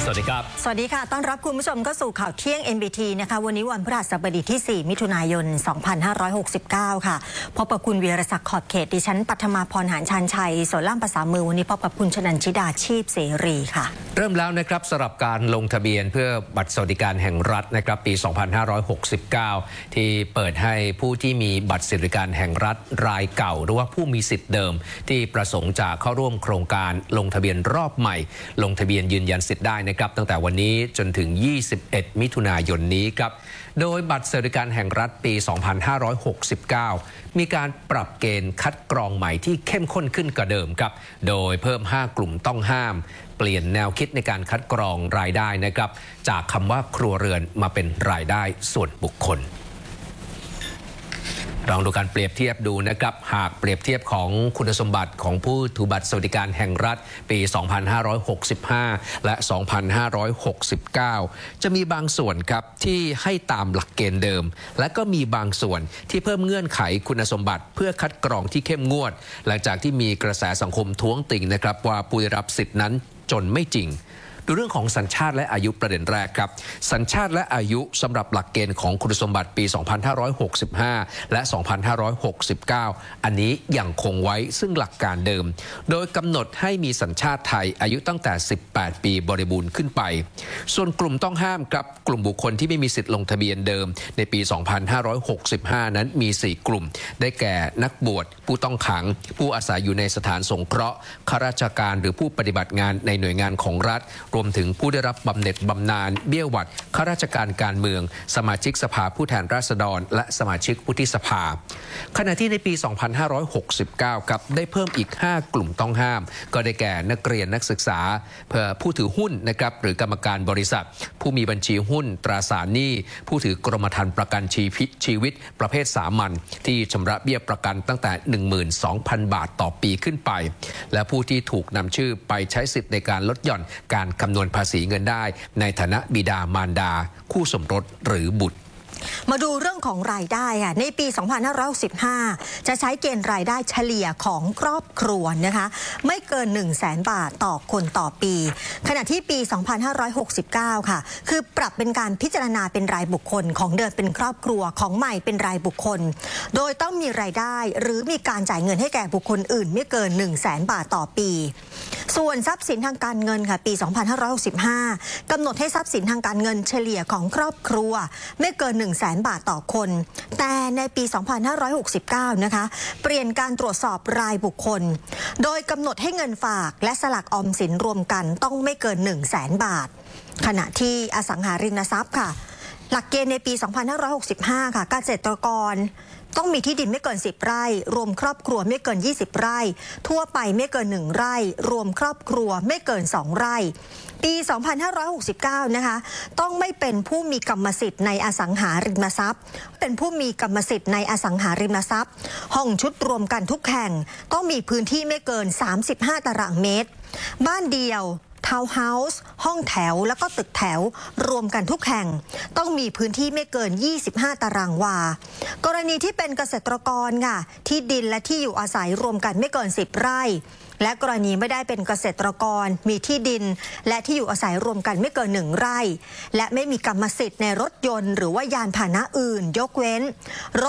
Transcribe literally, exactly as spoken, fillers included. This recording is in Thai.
วัสดีครับสวัสดีค่ะต้อนรับคุณผู้ชมเข้าสู่ข่าวเที่ยง เอ็น บี ที นะคะวันนี้วันพฤหัสบดีที่ สี่ มิถุนายน สองพันห้าร้อยหกสิบเก้า ค่ะพบกับคุณวีรศักดิ์ขอบเขตดิฉันปัทมาพรหานชันชัยส่วนล่ามภาษามือวันนี้พบกับคุณชนันชิดาชีพเสรีค่ะเริ่มแล้วนะครับสำหรับการลงทะเบียนเพื่อบัตรสวัสดิการแห่งรัฐนะครับปี สองพันห้าร้อยหกสิบเก้า ที่เปิดให้ผู้ที่มีบัตรสวัสดิการแห่งรัฐรายเก่าหรือว่าผู้มีสิทธิ์เดิมที่ประสงค์จะเข้าร่วมโครงการลงทะเบียนรอบใหม่ลงทะเบียนยืนยันสิทธิ์ได้นะครับตั้งแต่วันนี้จนถึง ยี่สิบเอ็ด มิถุนายนนี้ครับโดยบัตรสวัสดิการแห่งรัฐปี สองพันห้าร้อยหกสิบเก้า มีการปรับเกณฑ์คัดกรองใหม่ที่เข้มข้นขึ้นกว่าเดิมครับโดยเพิ่ม ห้ากลุ่มต้องห้ามเปลี่ยนแนวคิดในการคัดกรองรายได้นะครับจากคำว่าครัวเรือนมาเป็นรายได้ส่วนบุคคลลองดูการเปรียบเทียบดูนะครับหากเปรียบเทียบของคุณสมบัติของผู้ถือบัตรสวัสดิการแห่งรัฐปี สองพันห้าร้อยหกสิบห้า และ สองพันห้าร้อยหกสิบเก้า จะมีบางส่วนครับที่ให้ตามหลักเกณฑ์เดิมและก็มีบางส่วนที่เพิ่มเงื่อนไขคุณสมบัติเพื่อคัดกรองที่เข้มงวดหลังจากที่มีกระแสสังคมท้วงติ่งนะครับว่าผู้ได้รับสิทธินั้นจนไม่จริงดูเรื่องของสัญชาติและอายุประเด็นแรกครับสัญชาติและอายุสำหรับหลักเกณฑ์ของคุณสมบัติปี สองพันห้าร้อยหกสิบห้า และ สองพันห้าร้อยหกสิบเก้า อันนี้ยังคงไว้ซึ่งหลักการเดิมโดยกำหนดให้มีสัญชาติไทยอายุตั้งแต่สิบแปดปีบริบูรณ์ขึ้นไปส่วนกลุ่มต้องห้ามกับกลุ่มบุคคลที่ไม่มีสิทธิ์ลงทะเบียนเดิมในปี สองพันห้าร้อยหกสิบห้า นั้นมีสี่กลุ่มได้แก่นักบวชผู้ต้องขังผู้อาศัยอยู่ในสถานสงเคราะห์ข้าราชการหรือผู้ปฏิบัติงานในหน่วยงานของรัฐรวมถึงผู้ได้รับบำเหน็จบำนาญเบี้ยหวัดข้าราชการการเมืองสมาชิกสภาผู้แทนราษฎรและสมาชิกวุฒิสภาขณะที่ในปี สองพันห้าร้อยหกสิบเก้า ครับได้เพิ่มอีกห้ากลุ่มต้องห้ามก็ได้แก่นักเรียนนักศึกษาเพื่อผู้ถือหุ้นนะครับหรือกรรมการบริษัทผู้มีบัญชีหุ้นตราสารหนี้ผู้ถือกรมธรรม์ประกันชีวิตชีวิตประเภทสามัญที่ชำระเบี้ยประกันตั้งแต่ หนึ่งหมื่นสองพัน บาทต่อปีขึ้นไปและผู้ที่ถูกนำชื่อไปใช้สิทธิ์ในการลดหย่อนการคำนวณภาษีเงินได้ในฐานะบิดามารดาคู่สมรสหรือบุตรมาดูเรื่องของรายได้ค่ะในปี สองพันห้าร้อยหกสิบห้า จะใช้เกณฑ์รายได้เฉลี่ยของครอบครัวนะคะไม่เกิน หนึ่งแสน บาทต่อคนต่อปีขณะที่ปี สองพันห้าร้อยหกสิบเก้า ค่ะคือปรับเป็นการพิจารณาเป็นรายบุคคลของเดิมเป็นครอบครัวของใหม่เป็นรายบุคคลโดยต้องมีรายได้หรือมีการจ่ายเงินให้แก่บุคคลอื่นไม่เกิน หนึ่งแสน บาทต่อปีส่วนทรัพย์สินทางการเงินค่ะปี สองพันห้าร้อยหกสิบห้า กำหนดให้ทรัพย์สินทางการเงินเฉลี่ยของครอบครัวไม่เกิน หนึ่งแสน บาทต่อคนแต่ในปี สองพันห้าร้อยหกสิบเก้า นะคะเปลี่ยนการตรวจสอบรายบุคคลโดยกำหนดให้เงินฝากและสลากออมสินรวมกันต้องไม่เกิน หนึ่งแสน บาทขณะที่อสังหาริมทรัพย์ค่ะหลักเกณฑ์ในปี สองพันห้าร้อยหกสิบห้า ค่ะเกษตรกรต้องมีที่ดินไม่เกินสิบไร่รวมครอบครัวไม่เกินยี่สิบไร่ทั่วไปไม่เกินหนึ่งไร่รวมครอบครัวไม่เกินสองไร่ปี สองพันห้าร้อยหกสิบเก้า นะคะต้องไม่เป็นผู้มีกรรมสิทธิ์ในอสังหาริมทรัพย์เป็นผู้มีกรรมสิทธิ์ในอสังหาริมทรัพย์ห้องชุดรวมกันทุกแห่งต้องมีพื้นที่ไม่เกินสามสิบห้าตารางเมตรบ้านเดียวทาวน์เฮาส์ห้องแถวแล้วก็ตึกแถวรวมกันทุกแห่งต้องมีพื้นที่ไม่เกินยี่สิบห้าตารางวากรณีที่เป็นเกษตรกรค่ะที่ดินและที่อยู่อาศัยรวมกันไม่เกินสิบไร่และกรณีไม่ได้เป็นเกษตรกรมีที่ดินและที่อยู่อาศัยรวมกันไม่เกินหนึ่งไร่และไม่มีกรรมสิทธิ์ในรถยนต์หรือว่ายานพาหนะอื่นยกเว้นร